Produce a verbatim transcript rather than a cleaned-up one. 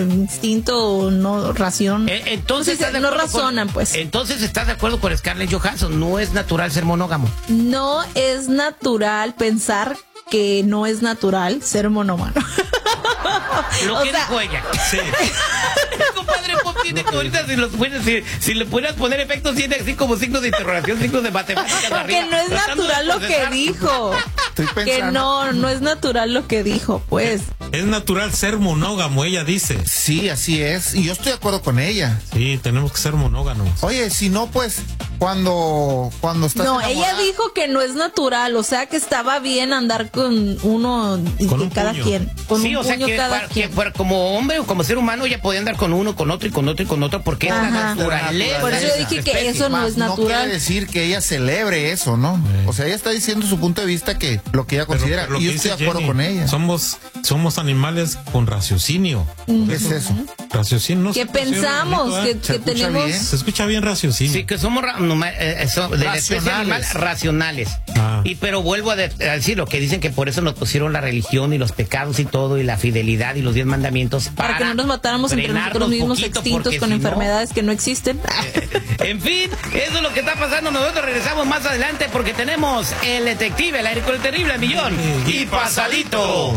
instinto, no ración. Eh, entonces, pues, no razonan, con, pues. Entonces, ¿estás de acuerdo con Scarlett Johansson? No es natural ser monógamo. No es natural pensar que no es natural ser monógamo. Lo que o sea, dijo ella. Sí. Compadre, Pop tiene que ahorita si, los puedes, si, si le pudieras poner efectos, tiene así como signos de interrogación, signos de matemáticas arriba. Que no es natural lo que dijo. Que no, no es natural lo que dijo, pues. Es natural ser monógamo, ella dice. Sí, así es. Y yo estoy de acuerdo con ella. Sí, tenemos que ser monógamos. Oye, si no, pues, cuando, cuando estás No, enamorada... ella dijo que no es natural, o sea que estaba bien andar con uno con de un cada puño. quien. Con sí, un o sea puño que, cada para, quien. que para, como hombre o como ser humano ella podía andar con uno, con otro y con otro y con otro porque Ajá. es la naturaleza. Por eso yo dije que especie. eso no Más es natural. No quiere decir que ella celebre eso, ¿no? Sí. O sea, ella está diciendo su punto de vista, que lo que ella considera, Pero, pero y yo que estoy de dice acuerdo Jenny, con ella. Somos, somos animales con raciocinio. ¿Qué es eso? Raciocinio. No Que se escucha pensamos, bonito, que, ¿eh? que Se escucha tenemos... bien. Se escucha bien raciocinio. Sí, que somos ra no, eh, so, de la especie animal racionales. Ah. Y pero vuelvo a, de a decir lo que dicen, que por eso nos pusieron la religión y los pecados y todo, y la fidelidad y los diez mandamientos para, Para que no nos matáramos entre nosotros mismos poquito, extintos con si enfermedades no, que no existen. en fin, eso es lo que está pasando. Nosotros regresamos más adelante porque tenemos el detective, el aire con el terrible millón y pasadito.